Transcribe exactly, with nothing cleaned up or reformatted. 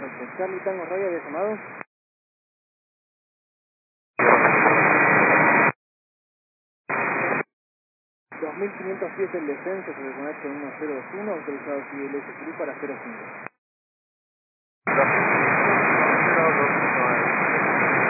Perfecto. Charlie Tango Radio había llamado. dos mil quinientos pies el descenso, se desconecta en uno cero dos uno, autorizado C L S Cruz para cero cinco.